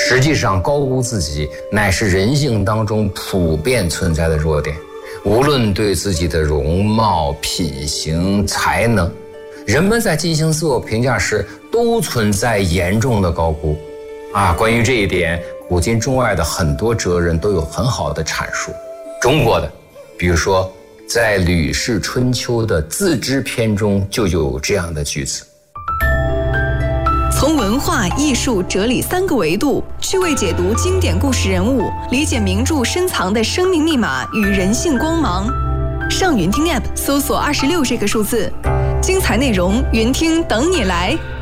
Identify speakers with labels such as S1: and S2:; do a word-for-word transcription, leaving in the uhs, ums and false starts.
S1: 实际上高估自己乃是人性当中普遍存在的弱点，无论对自己的容貌、品行、才能，人们在进行自我评价时都存在严重的高估啊。关于这一点，古今中外的很多哲人都有很好的阐述。中国的，比如说在《吕氏春秋》的自知篇中就有这样的句子：
S2: 从文化、艺术、哲理三个维度趣味解读经典故事人物，理解名著深藏的生命密码与人性光芒。上云听 App 搜索二十六这个数字，精彩内容云听等你来。